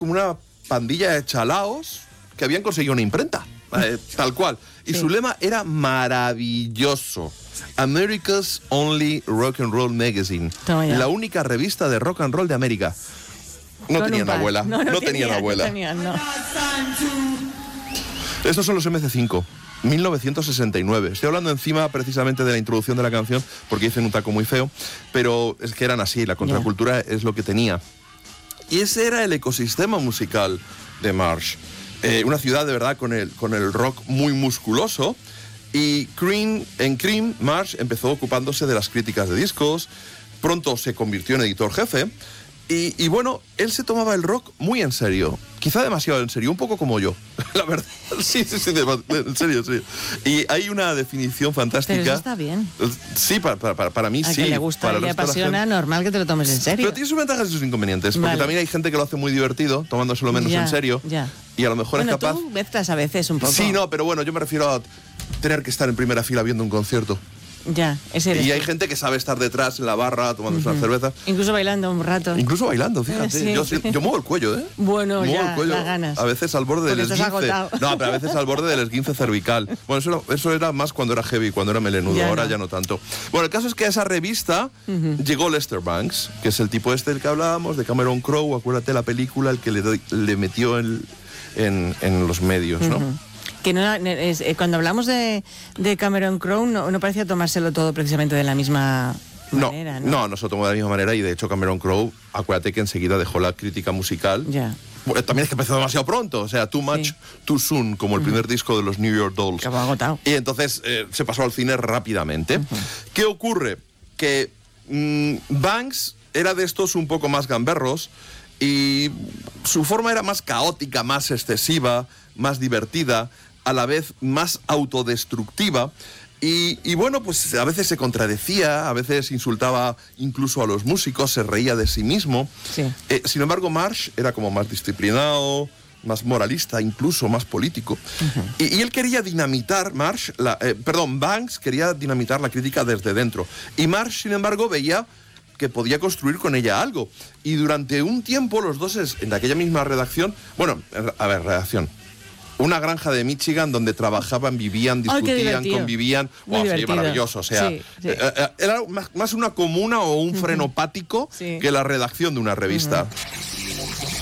como una pandilla de chalaos que habían conseguido una imprenta, tal cual. Y su lema era maravilloso. America's Only Rock and Roll Magazine. La única revista de rock and roll de América. No tenían abuela. No tenían abuela. No. Estos son los MC5. 1969. Estoy hablando encima precisamente de la introducción de la canción porque dicen un taco muy feo, pero es que eran así, la contracultura es lo que tenía. Y ese era el ecosistema musical de Marsh. Una ciudad de verdad con el rock muy musculoso. Y en Cream, Marsh empezó ocupándose de las críticas de discos, pronto se convirtió en editor jefe. Y bueno, él se tomaba el rock muy en serio, quizá demasiado en serio, un poco como yo, la verdad. Sí, en serio, sí. Y hay una definición fantástica. Pero eso está bien. Sí, para mí sí. A que le gusta y le apasiona, normal que te lo tomes en serio. Pero tiene sus ventajas y sus inconvenientes, porque también hay gente que lo hace muy divertido, tomándoselo menos en serio. Y a lo mejor es capaz... tú mezclas a veces un poco. Sí, no, pero bueno, yo me refiero a tener que estar en primera fila viendo un concierto. Ya, ese eres Y tú. hay gente que sabe estar detrás en la barra tomándose una cerveza. Incluso bailando un rato. Incluso bailando, fíjate. Yo muevo el cuello, ¿eh? Bueno, muevo ya, el cuello, las ganas. a veces al borde del esguince. No, pero a veces al borde del esguince cervical. Bueno, eso era más cuando era heavy, cuando era melenudo. Ahora ya no tanto. Bueno, el caso es que a esa revista llegó Lester Bangs, que es el tipo este del que hablábamos, de Cameron Crowe. Acuérdate la película, el que le metió en los medios, ¿no? Que no, cuando hablamos de Cameron Crowe no parecía tomárselo todo precisamente de la misma manera, ¿no? No se lo tomó de la misma manera y de hecho Cameron Crowe, acuérdate que enseguida dejó la crítica musical. Ya. Bueno, también es que empezó demasiado pronto, o sea, Too Much, Too Soon, como el primer disco de los New York Dolls. Acabó agotado. Y entonces se pasó al cine rápidamente. ¿Qué ocurre? Que Banks era de estos un poco más gamberros y su forma era más caótica, más excesiva, más divertida, a la vez más autodestructiva. Y bueno, pues a veces se contradecía, a veces insultaba incluso a los músicos, se reía de sí mismo. Sí. Sin embargo, Marsh era como más disciplinado, más moralista, incluso más político. Y él quería dinamitar, Banks quería dinamitar la crítica desde dentro. Y Marsh, sin embargo, veía que podía construir con ella algo. Y durante un tiempo los dos en aquella misma redacción, una granja de Michigan donde trabajaban, vivían, discutían, convivían. Wow, sí, maravilloso. O sea, era más una comuna o un frenopático que la redacción de una revista.